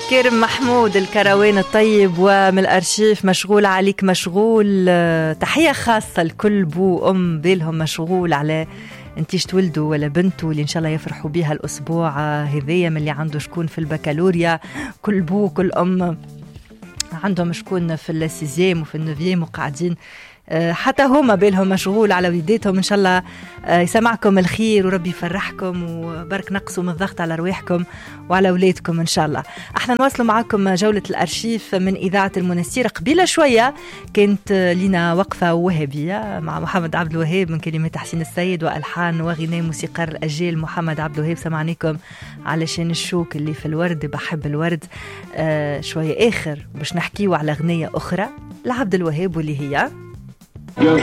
كرم محمود الكروان الطيب ومن الأرشيف مشغول عليك مشغول. تحية خاصة لكل بو أم بالهم مشغول على انتيش تولدوا ولا بنتوا اللي إن شاء الله يفرحوا بيها الأسبوع هذية، من اللي عنده شكون في البكالوريا. كل بو كل أم عندهم شكون في السيزيام وفي النوفيام وقاعدين حتى هما بالهم مشغول على وليداتهم. إن شاء الله يسمعكم الخير وربي يفرحكم وبارك نقصوا من الضغط على رواحكم وعلى أولادكم إن شاء الله. احنا نواصلوا معكم جولة الأرشيف من إذاعة المنستير. قبيلة شوية كانت لنا وقفة وهابية مع محمد عبد الوهاب من كلمات حسين السيد وألحان وغناء موسيقار الأجيال محمد عبد الوهاب. سمعناكم علشان الشوك اللي في الورد بحب الورد. شوية آخر باش نحكيو على غنية أخرى لعبد الوهاب واللي هي